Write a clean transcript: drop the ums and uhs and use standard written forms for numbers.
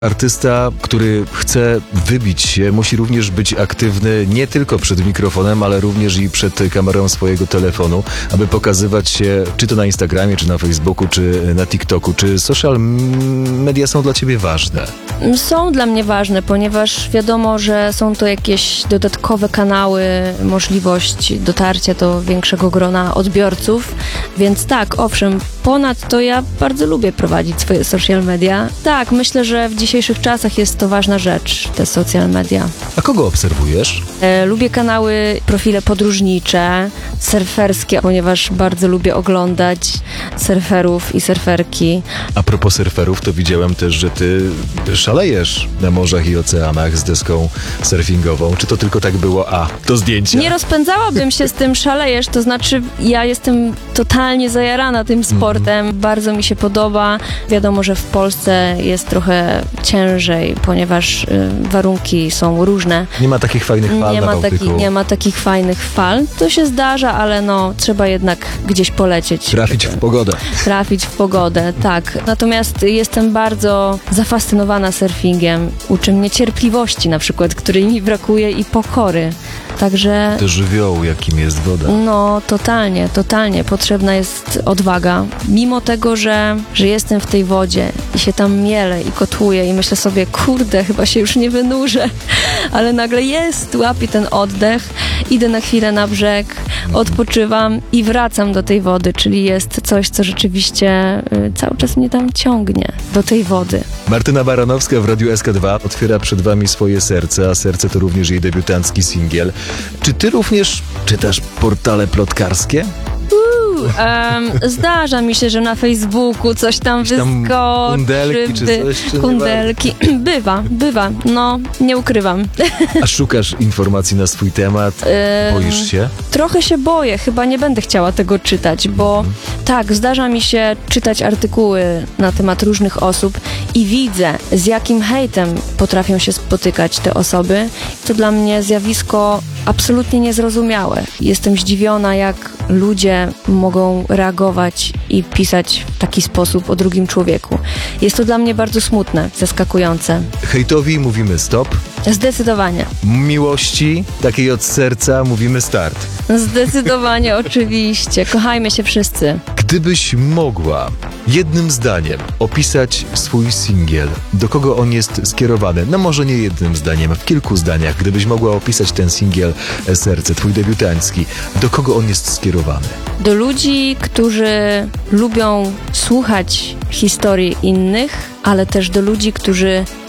Artysta, który chce wybić się, musi również być aktywny nie tylko przed mikrofonem, ale również i przed kamerą swojego telefonu, aby pokazywać się czy to na Instagramie, czy na Facebooku, czy na TikToku. Czy social media są dla ciebie ważne? Są dla mnie ważne, ponieważ wiadomo, że są to jakieś dodatkowe kanały, możliwość dotarcia do większego grona odbiorców, więc tak, owszem, ponadto ja bardzo lubię prowadzić swoje social media. Tak, myślę, że w dzisiejszych czasach jest to ważna rzecz, te social media. A kogo obserwujesz? Lubię kanały, profile podróżnicze, surferskie, ponieważ bardzo lubię oglądać surferów i surferki. A propos surferów, to widziałem też, że ty szalejesz na morzach i oceanach z deską surfingową. Czy to tylko tak było? A, to zdjęcie. Nie rozpędzałabym się z tym szalejesz, to znaczy ja jestem totalnie zajarana tym sportem, bardzo mi się podoba. Wiadomo, że w Polsce jest trochę ciężej, ponieważ warunki są różne. Nie ma takich fajnych fal na Bałtyku. Nie ma takich fajnych fal. To się zdarza, ale no, trzeba jednak gdzieś polecieć. Trafić w pogodę. Trafić w pogodę, tak. Natomiast jestem bardzo zafascynowana surfingiem. Uczy mnie cierpliwości na przykład, której mi brakuje, i pokory. Także... Do żywiołu, jakim jest woda. No, totalnie. Potrzebna jest odwaga. Mimo tego, że jestem w tej wodzie i się tam mielę i kotłuję i myślę sobie, kurde, chyba się już nie wynurzę. Ale nagle łapię ten oddech, idę na chwilę na brzeg, odpoczywam i wracam do tej wody, czyli jest coś, co rzeczywiście cały czas mnie tam ciągnie do tej wody. Martyna Baranowska w Radiu SK2 otwiera przed wami swoje serce, a serce to również jej debiutancki singiel. Czy ty również czytasz portale plotkarskie? Zdarza mi się, że na Facebooku coś tam wyskoczy. Kundelki czy coś? Czy kundelki. Bywa. No, nie ukrywam. A szukasz informacji na swój temat? Boisz się? Trochę się boję. Chyba nie będę chciała tego czytać, bo tak, zdarza mi się czytać artykuły na temat różnych osób i widzę, z jakim hejtem potrafią się spotykać te osoby. To dla mnie zjawisko absolutnie niezrozumiałe. Jestem zdziwiona, jak ludzie mogą reagować i pisać w taki sposób o drugim człowieku. Jest to dla mnie bardzo smutne, zaskakujące. Hejtowi mówimy stop. Zdecydowanie. Miłości, takiej od serca, mówimy start. Zdecydowanie, oczywiście. Kochajmy się wszyscy. Gdybyś mogła jednym zdaniem opisać swój singiel, do kogo on jest skierowany, no może nie jednym zdaniem, w kilku zdaniach, gdybyś mogła opisać ten singiel Serce, twój debiutancki, do kogo on jest skierowany? Do ludzi, którzy lubią słuchać historii innych, ale też do ludzi, którzy